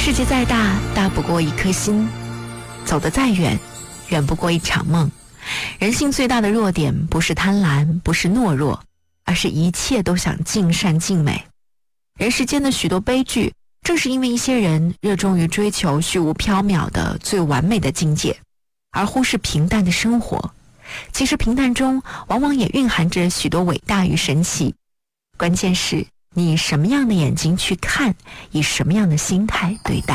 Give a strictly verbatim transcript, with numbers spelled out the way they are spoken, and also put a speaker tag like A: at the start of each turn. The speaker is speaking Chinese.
A: 世界再大，大不过一颗心；走得再远，远不过一场梦。人性最大的弱点不是贪婪，不是懦弱，而是一切都想尽善尽美。人世间的许多悲剧，正是因为一些人热衷于追求虚无缥缈的最完美的境界，而忽视平淡的生活。其实平淡中往往也蕴含着许多伟大与神奇，关键是你以什么样的眼睛去看，以什么样的心态对待。